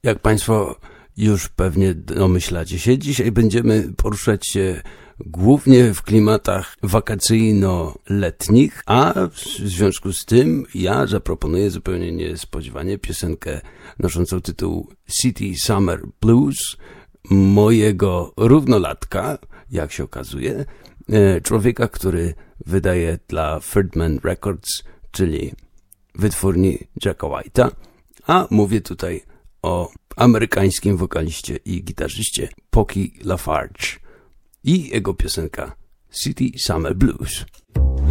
Jak Państwo już pewnie domyślacie się, dzisiaj będziemy poruszać się głównie w klimatach wakacyjno-letnich, a w związku z tym ja zaproponuję zupełnie niespodziewanie piosenkę noszącą tytuł City Summer Blues mojego równolatka, jak się okazuje, człowieka, który wydaje dla Third Man Records, czyli wytwórni Jacka White'a, a mówię tutaj o amerykańskim wokaliście i gitarzyście Poki LaFarge i jego piosenka City Summer Blues.